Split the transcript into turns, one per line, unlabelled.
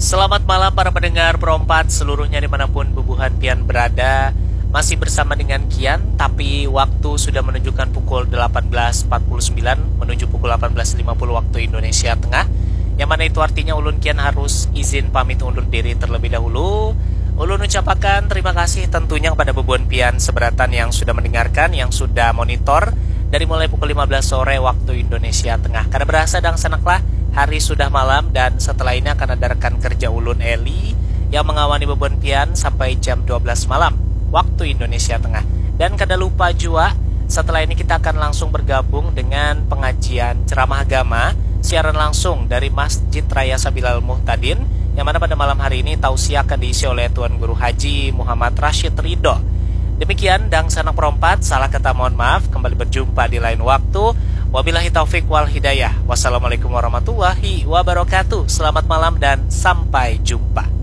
Selamat malam para pendengar Perompat seluruhnya dimanapun Bubuhan Pian berada. Masih bersama dengan Kian, tapi waktu sudah menunjukkan pukul 18.49 menuju pukul 18.50 waktu Indonesia Tengah. Yang mana itu artinya Ulun Kian harus izin pamit undur diri terlebih dahulu. Ulun ucapkan terima kasih tentunya kepada Bubuhan Pian seberatan yang sudah mendengarkan, yang sudah monitor dari mulai pukul 15 sore waktu Indonesia Tengah. Karena berasa dan sanaklah hari sudah malam dan setelah ini akan ada rekan kerja Ulun Eli yang mengawani Bubuhan Pian sampai jam 12 malam waktu Indonesia Tengah. Dan kada lupa juga setelah ini kita akan langsung bergabung dengan pengajian ceramah agama siaran langsung dari Masjid Raya Sabilal Muhtadin, yang mana pada malam hari ini tausiah akan diisi oleh Tuan Guru Haji Muhammad Rashid Ridho. Demikian dan sanak perompat, salah kata mohon maaf, kembali berjumpa di lain waktu. Wabillahi taufik wal hidayah. Wassalamualaikum warahmatullahi wabarakatuh. Selamat malam dan sampai jumpa.